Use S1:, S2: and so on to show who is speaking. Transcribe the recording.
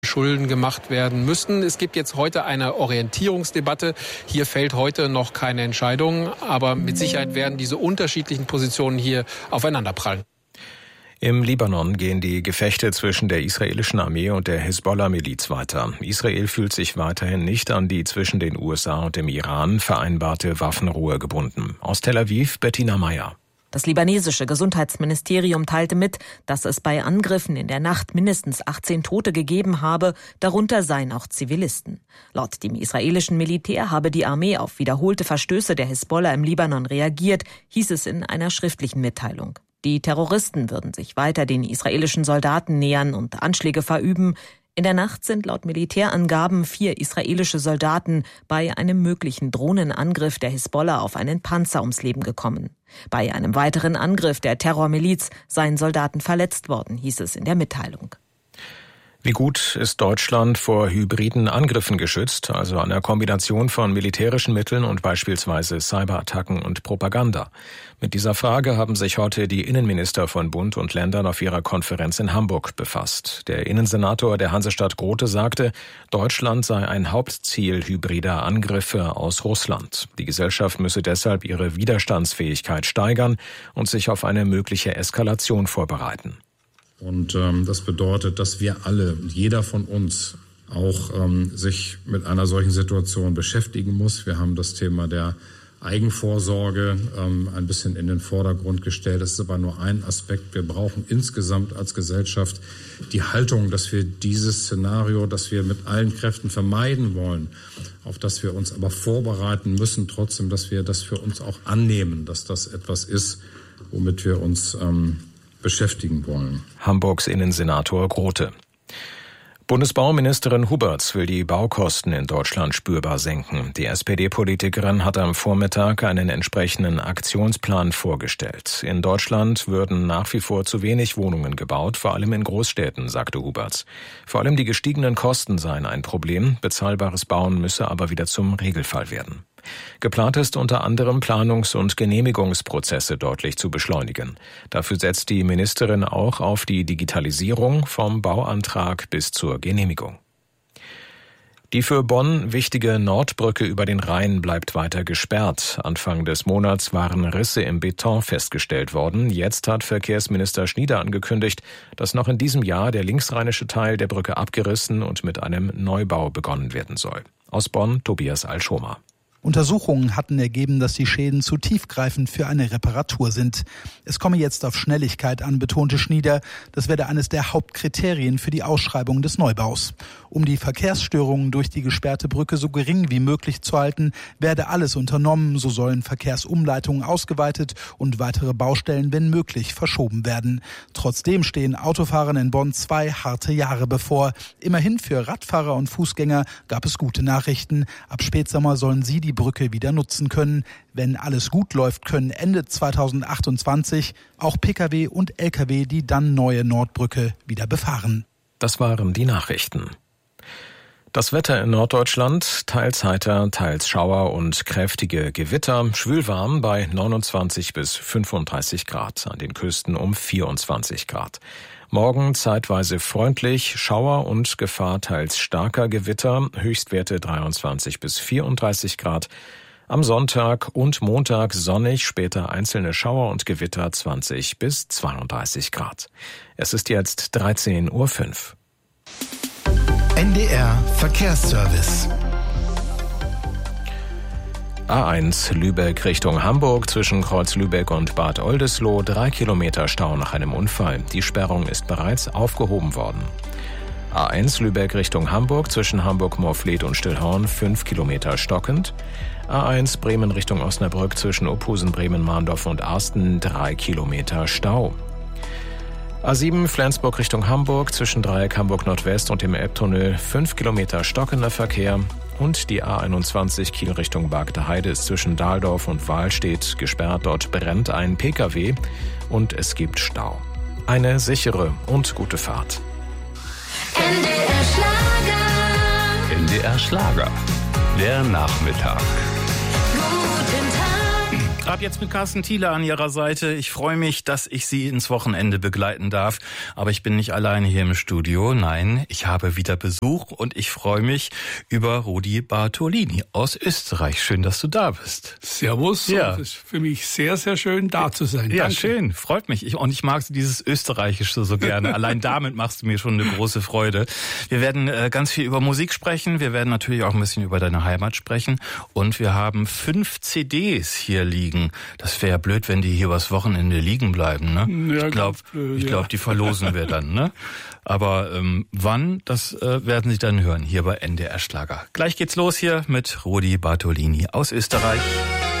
S1: Schulden gemacht werden müssten. Es gibt jetzt heute eine Orientierungsdebatte. Hier fällt heute noch keine Entscheidung, aber mit Sicherheit werden diese unterschiedlichen Positionen hier aufeinanderprallen.
S2: Im Libanon gehen die Gefechte zwischen der israelischen Armee und der Hisbollah-Miliz weiter. Israel fühlt sich weiterhin nicht an die zwischen den USA und dem Iran vereinbarte Waffenruhe gebunden. Aus Tel Aviv, Bettina Meyer.
S3: Das libanesische Gesundheitsministerium teilte mit, dass es bei Angriffen in der Nacht mindestens 18 Tote gegeben habe, darunter seien auch Zivilisten. Laut dem israelischen Militär habe die Armee auf wiederholte Verstöße der Hisbollah im Libanon reagiert, hieß es in einer schriftlichen Mitteilung. Die Terroristen würden sich weiter den israelischen Soldaten nähern und Anschläge verüben. In der Nacht sind laut Militärangaben 4 israelische Soldaten bei einem möglichen Drohnenangriff der Hisbollah auf einen Panzer ums Leben gekommen. Bei einem weiteren Angriff der Terrormiliz seien Soldaten verletzt worden, hieß es in der Mitteilung.
S2: Wie gut ist Deutschland vor hybriden Angriffen geschützt, also einer Kombination von militärischen Mitteln und beispielsweise Cyberattacken und Propaganda? Mit dieser Frage haben sich heute die Innenminister von Bund und Ländern auf ihrer Konferenz in Hamburg befasst. Der Innensenator der Hansestadt Grote sagte, Deutschland sei ein Hauptziel hybrider Angriffe aus Russland. Die Gesellschaft müsse deshalb ihre Widerstandsfähigkeit steigern und sich auf eine mögliche Eskalation vorbereiten.
S4: Und das bedeutet, dass wir alle, jeder von uns auch sich mit einer solchen Situation beschäftigen muss. Wir haben das Thema der Eigenvorsorge ein bisschen in den Vordergrund gestellt. Das ist aber nur ein Aspekt. Wir brauchen insgesamt als Gesellschaft die Haltung, dass wir dieses Szenario, das wir mit allen Kräften vermeiden wollen, auf das wir uns aber vorbereiten müssen, trotzdem, dass wir das für uns auch annehmen, dass das etwas ist, womit wir uns beschäftigen wollen.
S2: Hamburgs Innensenator Grote. Bundesbauministerin Huberts will die Baukosten in Deutschland spürbar senken. Die SPD-Politikerin hat am Vormittag einen entsprechenden Aktionsplan vorgestellt. In Deutschland würden nach wie vor zu wenig Wohnungen gebaut, vor allem in Großstädten, sagte Huberts. Vor allem die gestiegenen Kosten seien ein Problem, bezahlbares Bauen müsse aber wieder zum Regelfall werden. Geplant ist unter anderem Planungs- und Genehmigungsprozesse deutlich zu beschleunigen. Dafür setzt die Ministerin auch auf die Digitalisierung vom Bauantrag bis zur Genehmigung. Die für Bonn wichtige Nordbrücke über den Rhein bleibt weiter gesperrt. Anfang des Monats waren Risse im Beton festgestellt worden. Jetzt hat Verkehrsminister Schnieder angekündigt, dass noch in diesem Jahr der linksrheinische Teil der Brücke abgerissen und mit einem Neubau begonnen werden soll. Aus Bonn, Tobias Alschomer.
S5: Untersuchungen hatten ergeben, dass die Schäden zu tiefgreifend für eine Reparatur sind. Es komme jetzt auf Schnelligkeit an, betonte Schnieder. Das werde eines der Hauptkriterien für die Ausschreibung des Neubaus. Um die Verkehrsstörungen durch die gesperrte Brücke so gering wie möglich zu halten, werde alles unternommen. So sollen Verkehrsumleitungen ausgeweitet und weitere Baustellen, wenn möglich, verschoben werden. Trotzdem stehen Autofahrern in Bonn 2 harte Jahre bevor. Immerhin für Radfahrer und Fußgänger gab es gute Nachrichten. Ab Spätsommer sollen sie die Brücke wieder nutzen können. Wenn alles gut läuft, können Ende 2028 auch Pkw und Lkw die dann neue Nordbrücke wieder befahren.
S2: Das waren die Nachrichten. Das Wetter in Norddeutschland, teils heiter, teils Schauer und kräftige Gewitter, schwülwarm bei 29 bis 35 Grad, an den Küsten um 24 Grad. Morgen zeitweise freundlich, Schauer und Gefahr teils starker Gewitter, Höchstwerte 23 bis 34 Grad. Am Sonntag und Montag sonnig, später einzelne Schauer und Gewitter 20 bis 32 Grad. Es ist jetzt 13:05 Uhr.
S6: NDR Verkehrsservice.
S2: A1 Lübeck Richtung Hamburg zwischen Kreuz Lübeck und Bad Oldesloe 3 Kilometer Stau nach einem Unfall. Die Sperrung ist bereits aufgehoben worden. A1 Lübeck Richtung Hamburg zwischen Hamburg-Moorfleet und Stillhorn 5 Kilometer stockend. A1 Bremen Richtung Osnabrück zwischen Ophusen, Bremen-Mahndorf und Arsten 3 Kilometer Stau. A7 Flensburg Richtung Hamburg zwischen Dreieck Hamburg Nordwest und dem Elbtunnel 5 Kilometer stockender Verkehr. Und die A21 Kiel Richtung Bargter Heide ist zwischen Dahldorf und Wahlstedt gesperrt. Dort brennt ein Pkw und es gibt Stau. Eine sichere und gute Fahrt.
S7: NDR Schlager.
S8: NDR Schlager. Der Nachmittag.
S7: Guten Tag.
S8: Ab jetzt mit Carsten Thiele an Ihrer Seite. Ich freue mich, dass ich Sie ins Wochenende begleiten darf. Aber ich bin nicht alleine hier im Studio. Nein, ich habe wieder Besuch und ich freue mich über Rudi Bartolini aus Österreich. Schön, dass du da bist.
S9: Servus. Ja. Es ist für mich sehr, sehr schön, da zu sein.
S8: Ja,
S9: Danke.
S8: Schön. Freut mich. Ich mag dieses Österreichische so gerne. Allein damit machst du mir schon eine große Freude. Wir werden ganz viel über Musik sprechen. Wir werden natürlich auch ein bisschen über deine Heimat sprechen. Und wir haben 5 CDs hier liegen. Das wäre ja blöd, wenn die hier übers Wochenende liegen bleiben, ne? Ja, ich glaube, die verlosen wir dann, ne? Aber wann, das werden Sie dann hören, hier bei NDR Schlager. Gleich geht's los hier mit Rudi Bartolini aus Österreich.